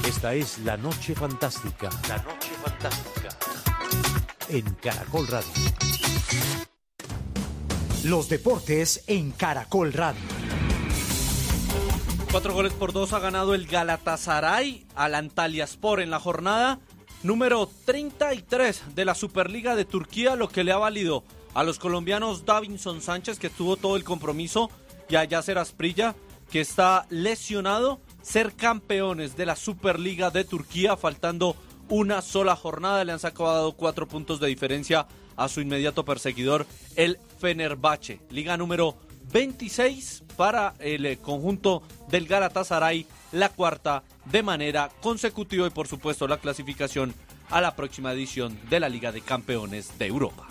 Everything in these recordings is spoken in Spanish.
Esta es La Noche Fantástica. La Noche Fantástica. En Caracol Radio. Los deportes en Caracol Radio. 4-2 ha ganado el Galatasaray al Antalyaspor en la jornada número 33 de la Superliga de Turquía, lo que le ha valido a los colombianos Davinson Sánchez, que tuvo todo el compromiso, y a Yasser Asprilla, que está lesionado, ser campeones de la Superliga de Turquía, faltando una sola jornada. Le han sacado 4 puntos de diferencia a su inmediato perseguidor, el Fenerbahce. Liga número 26 para el conjunto del Galatasaray, la cuarta de manera consecutiva, y por supuesto la clasificación a la próxima edición de la Liga de Campeones de Europa.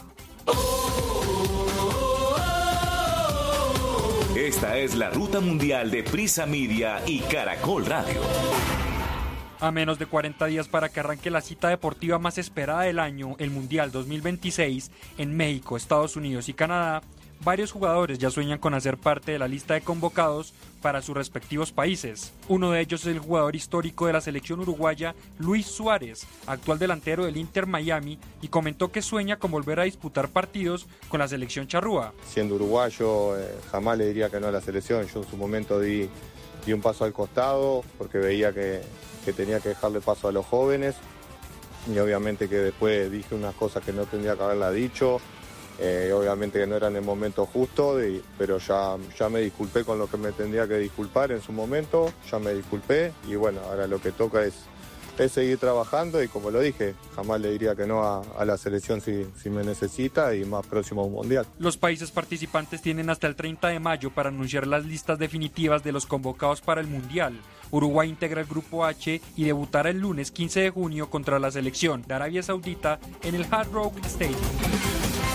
Esta es la ruta mundial de Prisa Media y Caracol Radio. A menos de 40 días para que arranque la cita deportiva más esperada del año, el Mundial 2026, en México, Estados Unidos y Canadá, varios jugadores ya sueñan con hacer parte de la lista de convocados para sus respectivos países. Uno de ellos es el jugador histórico de la selección uruguaya, Luis Suárez, actual delantero del Inter Miami, y comentó que sueña con volver a disputar partidos con la selección charrúa. Siendo uruguayo, jamás le diría que no a la selección. Yo en su momento di un paso al costado porque veía que tenía que dejarle paso a los jóvenes, y obviamente que después dije unas cosas que no tendría que haberla dicho. Obviamente que no era en el momento justo, pero ya me disculpé con lo que me tendría que disculpar en su momento, ya me disculpé, y bueno, ahora lo que toca es seguir trabajando, y como lo dije, jamás le diría que no a la selección si me necesita, y más próximo a un mundial. Los países participantes tienen hasta el 30 de mayo para anunciar las listas definitivas de los convocados para el mundial. Uruguay integra el grupo H y debutará el lunes 15 de junio contra la selección de Arabia Saudita en el Hard Rock Stadium.